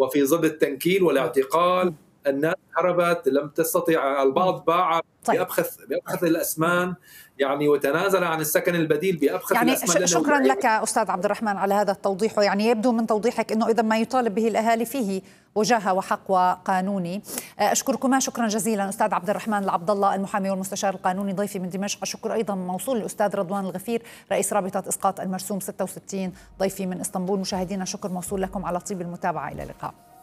وفي ظل التنكيل والاعتقال الناس هربت، لم تستطيع، البعض باع بأبخس الأثمان يعني وتنازل عن السكن البديل بأبخس يعني الأثمان. شكرا لك أستاذ عبد الرحمن على هذا التوضيح. يعني يبدو من توضيحك أنه إذا ما يطالب به الأهالي فيه وجاهة وحق وقانوني. أشكركما شكرا جزيلا أستاذ عبد الرحمن العبد الله المحامي والمستشار القانوني ضيفي من دمشق. الشكر أيضا موصول للأستاذ رضوان الغفير رئيس رابطة إسقاط المرسوم 66 ضيفي من إسطنبول. مشاهدينا شكر موصول لكم على طيب المتابعة، إلى اللقاء.